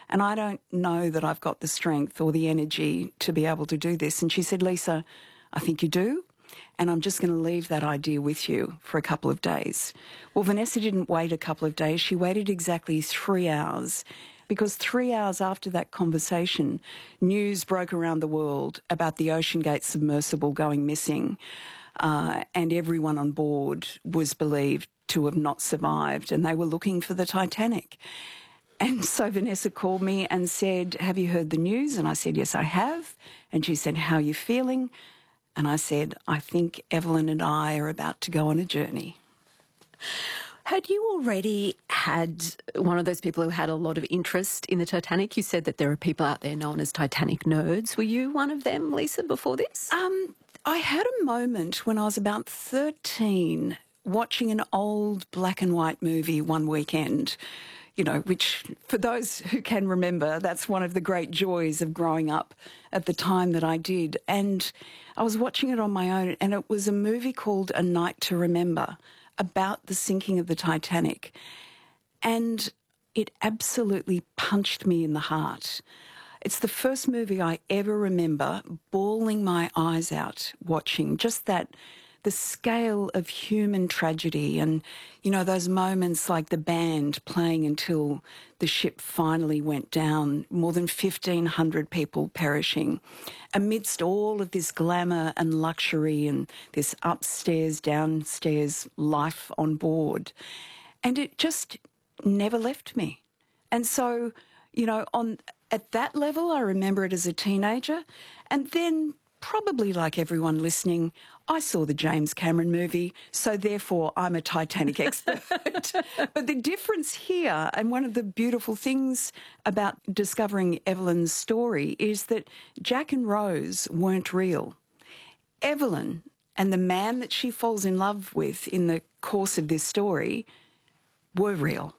and I don't know that I've got the strength or the energy to be able to do this. And she said, Lisa, I think you do, and I'm just going to leave that idea with you for a couple of days. Well, Vanessa didn't wait a couple of days. She waited exactly 3 hours, because 3 hours after that conversation, news broke around the world about the OceanGate submersible going missing, and everyone on board was believed to have not survived, and they were looking for the Titanic. And so Vanessa called me and said, have you heard the news? And I said, yes, I have. And she said, how are you feeling? And I said, I think Evelyn and I are about to go on a journey. Had you already had one of those people who had a lot of interest in the Titanic? You said that there are people out there known as Titanic nerds. Were you one of them, Lisa, before this? I had a moment when I was about 13 watching an old black and white movie one weekend, you know, which for those who can remember, that's one of the great joys of growing up at the time that I did. And I was watching it on my own, and it was a movie called A Night to Remember, about the sinking of the Titanic. And it absolutely punched me in the heart. It's the first movie I ever remember bawling my eyes out watching, just that, the scale of human tragedy and, you know, those moments like the band playing until the ship finally went down, more than 1,500 people perishing, amidst all of this glamour and luxury and this upstairs, downstairs life on board. And it just never left me. And so, you know, at that level, I remember it as a teenager. And then, probably like everyone listening, I saw the James Cameron movie, so therefore I'm a Titanic expert. But the difference here, and one of the beautiful things about discovering Evelyn's story, is that Jack and Rose weren't real. Evelyn and the man that she falls in love with in the course of this story were real.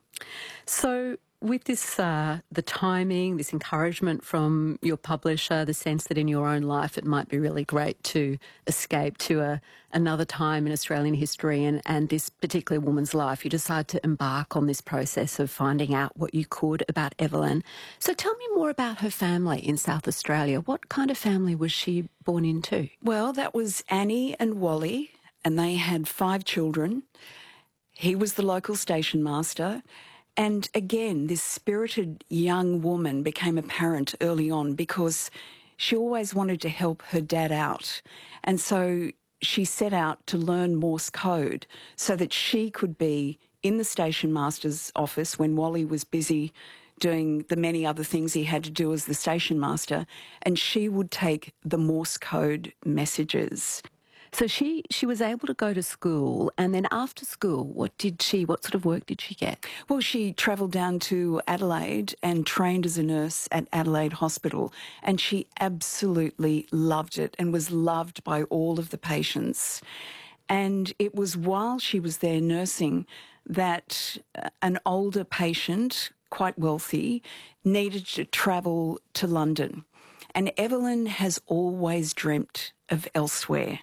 So with this, the timing, this encouragement from your publisher, the sense that in your own life it might be really great to escape to another time in Australian history and this particular woman's life, you decide to embark on this process of finding out what you could about Evelyn. So tell me more about her family in South Australia. What kind of family was she born into? Well, that was Annie and Wally, and they had 5 children. He was the local station master. And again, this spirited young woman became apparent early on because she always wanted to help her dad out. And so she set out to learn Morse code so that she could be in the station master's office when Wally was busy doing the many other things he had to do as the station master, and she would take the Morse code messages. So she was able to go to school, and then after school, what sort of work did she get? Well, she travelled down to Adelaide and trained as a nurse at Adelaide Hospital, and she absolutely loved it and was loved by all of the patients. And it was while she was there nursing that an older patient, quite wealthy, needed to travel to London. And Evelyn has always dreamt of elsewhere.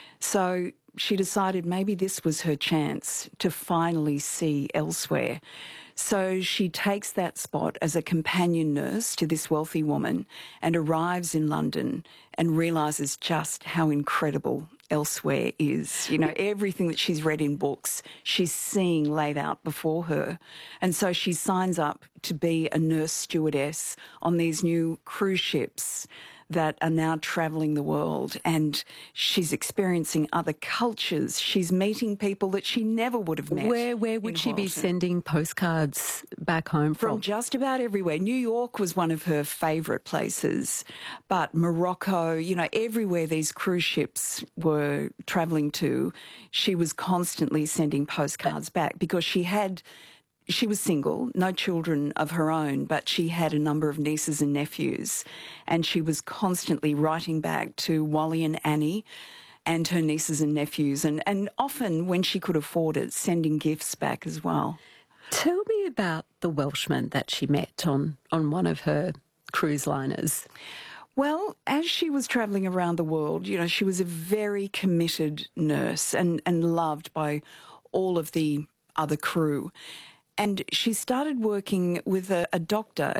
So she decided maybe this was her chance to finally see elsewhere. So she takes that spot as a companion nurse to this wealthy woman and arrives in London and realises just how incredible elsewhere is. You know, everything that she's read in books, she's seeing laid out before her. And so she signs up to be a nurse stewardess on these new cruise ships that are now travelling the world, and she's experiencing other cultures. She's meeting people that she never would have met. Where would she be sending postcards back home from? From just about everywhere. New York was one of her favourite places, but Morocco, you know, everywhere these cruise ships were travelling to, she was constantly sending postcards back because she was single, no children of her own, but she had a number of nieces and nephews, and she was constantly writing back to Wally and Annie and her nieces and nephews, and often, when she could afford it, sending gifts back as well. Tell me about the Welshman that she met on one of her cruise liners. Well, as she was travelling around the world, you know, she was a very committed nurse and loved by all of the other crew. And she started working with a doctor,